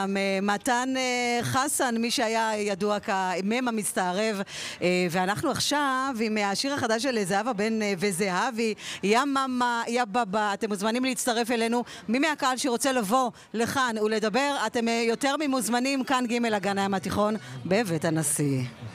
גם מתן חסן, מי שהיה ידוע כמם המסתערב, ואנחנו עכשיו עם השיר החדש של זהבה בן וזהבי, יא מאמה, יא בבא. אתם מוזמנים להצטרף אלינו. מי מהקהל שרוצה לבוא לכאן ולדבר, אתם יותר ממוזמנים. כאן ג' הגן הים התיכון בבית הנשיא.